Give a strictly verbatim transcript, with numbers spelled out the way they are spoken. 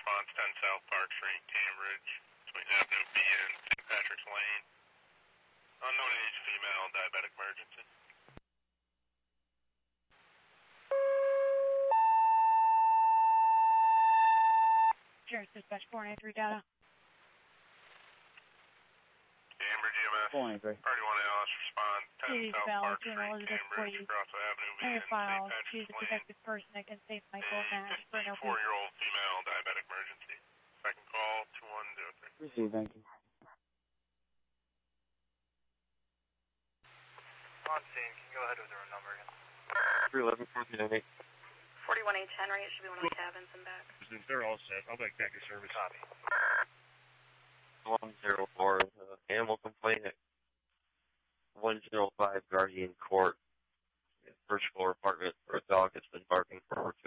response, ten South Park Street, Cambridge, between Avenue B and Saint Patrick's Lane. Unknown age female, diabetic emergency. Sheriff's Dispatch four ninety-three data. Cambridge E M S. four ninety-three. Party one A L S response, ten Please South Bell, Park June Street, Elizabeth, Cambridge, please. across Avenue B Air and Saint files. She's Patrick's a Lane. defective person at Saint Michael A Nash for no fifty-four-year-old female, diabetic emergency. Second call, two one zero three. Receive, thank you. On scene, can you go ahead with the room number again? three eleven, fourteen oh eight. forty-one H Henry, it should be one of the cabins and back. They're all set. I'll make back your service. Copy. one zero four, uh, animal complaint at one zero five Guardian Court, first floor apartment, where a dog has been barking for over